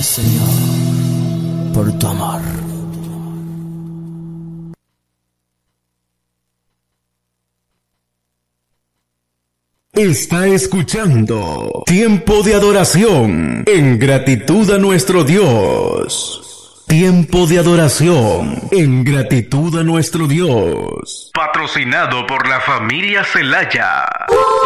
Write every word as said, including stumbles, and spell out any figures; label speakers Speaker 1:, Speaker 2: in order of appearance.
Speaker 1: Gracias, Señor, por tu amor.
Speaker 2: Está escuchando Tiempo de Adoración en gratitud a nuestro Dios. Tiempo de Adoración en gratitud a nuestro Dios. Patrocinado por la familia Celaya.